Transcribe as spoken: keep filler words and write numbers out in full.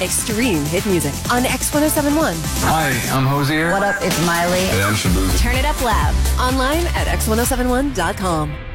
Extreme hit music on X one oh seven one. Hi, I'm Hosier. What up? It's Miley. Hey, I'm Shaboozey. Turn it up loud. Online at x one oh seven one dot com.